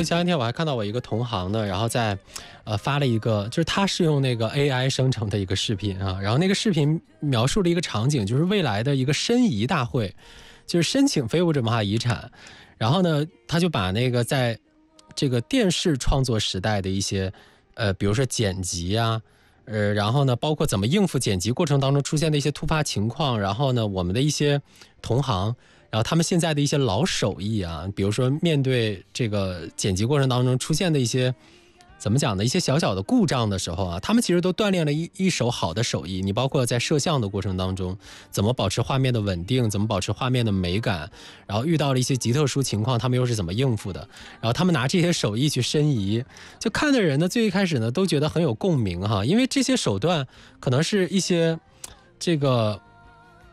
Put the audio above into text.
前两天我还看到我一个同行呢，然后在发了一个，就是他是用那个 AI 生成的一个视频啊，然后那个视频描述了一个场景，就是未来的一个申遗大会，就是申请非物质文化遗产，然后呢，他就把那个在这个电视创作时代的一些比如说剪辑啊。然后呢，包括怎么应付剪辑过程当中出现的一些突发情况，然后呢，我们的一些同行，然后他们现在的一些老手艺啊，比如说面对这个剪辑过程当中出现的一些怎么讲呢，一些小小的故障的时候啊，他们其实都锻炼了一手好的手艺。你包括在摄像的过程当中，怎么保持画面的稳定，怎么保持画面的美感，然后遇到了一些极特殊情况，他们又是怎么应付的？然后他们拿这些手艺去申遗，就看的人呢，最一开始呢都觉得很有共鸣哈，因为这些手段可能是一些这个